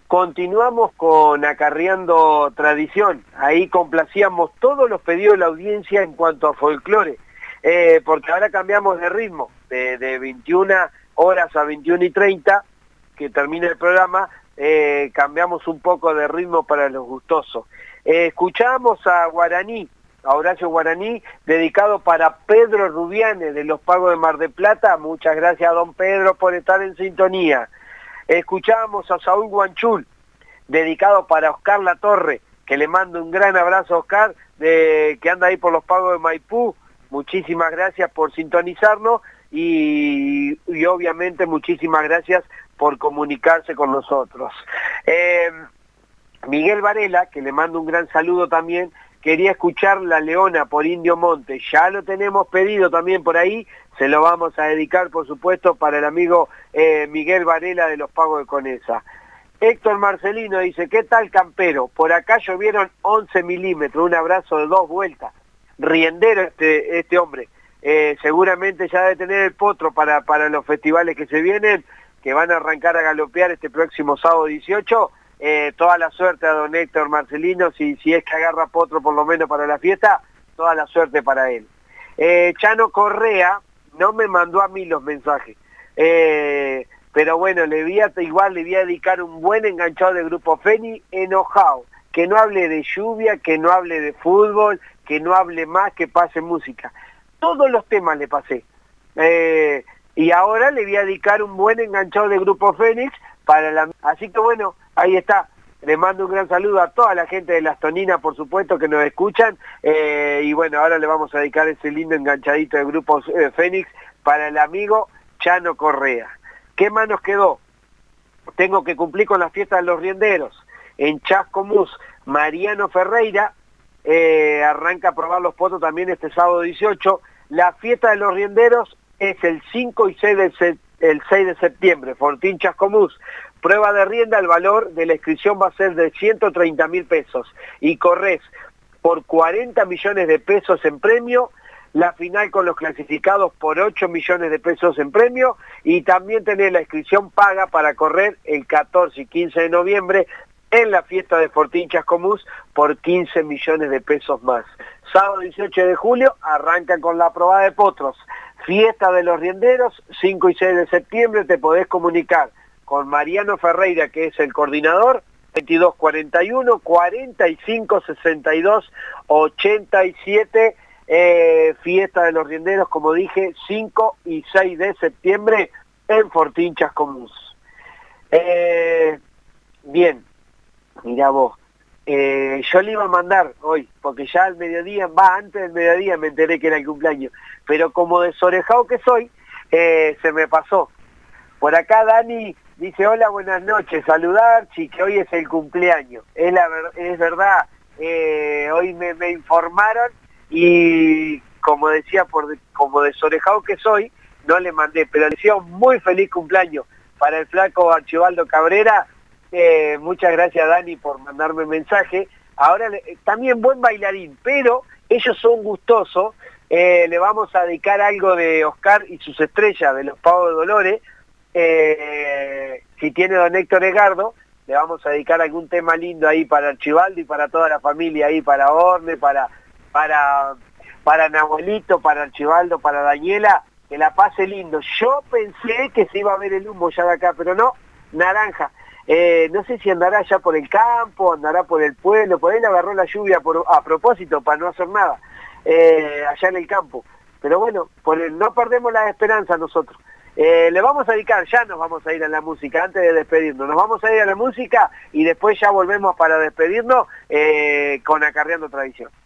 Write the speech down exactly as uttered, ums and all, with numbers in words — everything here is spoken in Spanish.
Continuamos con Acarreando Tradición. Ahí complacíamos todos los pedidos de la audiencia en cuanto a folclore, eh, porque ahora cambiamos de ritmo, de, de veintiuna horas a veintiuna y treinta, que termina el programa, eh, cambiamos un poco de ritmo para los gustosos. Eh, escuchamos a Guaraní, a Horacio Guaraní, dedicado para Pedro Rubiane de Los Pagos de Mar del Plata. Muchas gracias a don Pedro por estar en sintonía. Escuchábamos a Saúl Guanchul, dedicado para Oscar Latorre, que le mando un gran abrazo a Oscar, de, que anda ahí por Los Pagos de Maipú. Muchísimas gracias por sintonizarnos y, y obviamente muchísimas gracias por comunicarse con nosotros. Eh, Miguel Varela, que le mando un gran saludo también, quería escuchar La Leona por Indio Monte. Ya lo tenemos pedido también por ahí, se lo vamos a dedicar, por supuesto, para el amigo eh, Miguel Varela de Los Pagos de Conesa. Héctor Marcelino dice, ¿qué tal, campero? Por acá llovieron once milímetros, un abrazo de dos vueltas. Riendero este, este hombre. Eh, seguramente ya debe tener el potro para, para los festivales que se vienen, que van a arrancar a galopear este próximo sábado dieciocho. Eh, toda la suerte a don Héctor Marcelino, si, si es que agarra potro por lo menos para la fiesta, toda la suerte para él. Eh, Chano Correa no me mandó a mí los mensajes, eh, pero bueno, le voy a, igual le voy a dedicar un buen enganchado de Grupo Fénix, enojado, que no hable de lluvia, que no hable de fútbol, que no hable más, que pase música. Todos los temas le pasé. Eh, y ahora le voy a dedicar un buen enganchado de Grupo Fénix para la... Así que bueno, ahí está. Le mando un gran saludo a toda la gente de Las Toninas, por supuesto, que nos escuchan. Eh, y bueno, ahora le vamos a dedicar ese lindo enganchadito de Grupo eh, Fénix para el amigo Chano Correa. ¿Qué más nos quedó? Tengo que cumplir con la fiesta de los rienderos. En Chascomús, Mariano Ferreira eh, arranca a probar los potos también este sábado dieciocho. La fiesta de los rienderos es el cinco y seis de, el seis de septiembre, Fortín Chascomús. Prueba de rienda, el valor de la inscripción va a ser de ciento treinta mil pesos y corres por cuarenta millones de pesos en premio, la final con los clasificados por ocho millones de pesos en premio y también tenés la inscripción paga para correr el catorce y quince de noviembre en la fiesta de Fortín Chascomús por quince millones de pesos más. Sábado dieciocho de julio arranca con la probada de potros. Fiesta de los rienderos, cinco y seis de septiembre, te podés comunicar con Mariano Ferreira, que es el coordinador, veintidós cuarenta y uno, cuarenta y cinco sesenta y dos, ochenta y siete, eh, fiesta de los rienderos, como dije, cinco y seis de septiembre en Fortín Chascomús. Eh, bien, mirá vos, eh, yo le iba a mandar hoy, porque ya al mediodía, va, antes del mediodía me enteré que era el cumpleaños, pero como desorejado que soy, eh, se me pasó. Por acá Dani dice, hola, buenas noches, saludar, sí, que hoy es el cumpleaños. Es, la ver, es verdad, eh, hoy me, me informaron y como decía, por como desorejado que soy, no le mandé, pero le decía un muy feliz cumpleaños para el flaco Archibaldo Cabrera. Eh, muchas gracias, Dani, por mandarme mensaje. Ahora, le, también buen bailarín, pero ellos son gustosos. Eh, le vamos a dedicar algo de Oscar y sus estrellas de Los Pagos de Dolores. Eh, si tiene don Héctor Egardo, le vamos a dedicar algún tema lindo ahí para Archibaldo y para toda la familia ahí, para Orne, para para para Nahuelito, para Archibaldo, para Daniela, que la pase lindo. Yo pensé que se iba a ver el humo ya de acá, pero no, naranja. Eh, no sé si andará ya por el campo, andará por el pueblo, por ahí le agarró la lluvia por, a propósito para no hacer nada, eh, allá en el campo. Pero bueno, por el, no perdemos la esperanza nosotros. Eh, le vamos a dedicar, ya nos vamos a ir a la música, antes de despedirnos, nos vamos a ir a la música y después ya volvemos para despedirnos eh, con Acarreando Tradición.